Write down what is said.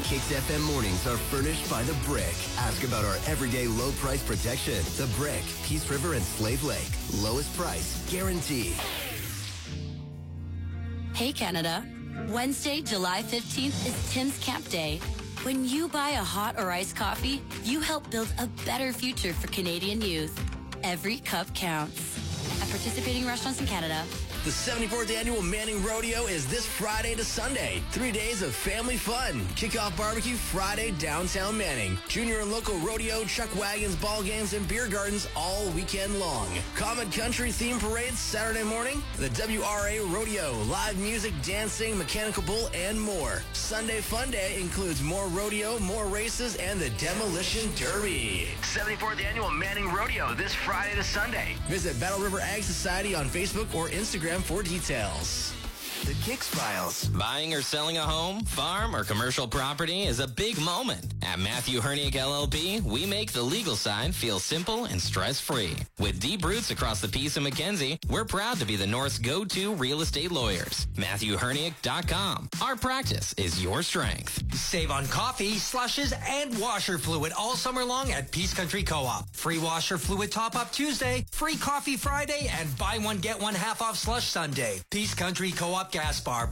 Kicks FM mornings are furnished by The Brick. Ask about our everyday low price protection. The Brick, Peace River and Slave Lake. Lowest price, guaranteed. Hey Canada, Wednesday, July 15th is Tim's Camp Day. When you buy a hot or iced coffee, you help build a better future for Canadian youth. Every cup counts. At participating restaurants in Canada. The 74th Annual Manning Rodeo is this Friday to Sunday. 3 days of family fun. Kickoff barbecue Friday, downtown Manning. Junior and local rodeo, chuck wagons, ball games, and beer gardens all weekend long. Comet Country theme parades Saturday morning. The WRA Rodeo, live music, dancing, mechanical bull, and more. Sunday Fun Day includes more rodeo, more races, and the Demolition Derby. 74th Annual Manning Rodeo this Friday to Sunday. Visit Battle River Ag Society on Facebook or Instagram for details. The Kicks Files. Buying or selling a home, farm, or commercial property is a big moment. At Matthew Herniak LLP, we make the legal side feel simple and stress-free. With deep roots across the Peace and Mackenzie, we're proud to be the North's go-to real estate lawyers. MatthewHerniak.com. Our practice is your strength. Save on coffee, slushes, and washer fluid all summer long at Peace Country Co-op. Free washer fluid top-up Tuesday, free coffee Friday, and buy one, get one half off slush Sunday. Peace Country Co-op Gas Bar.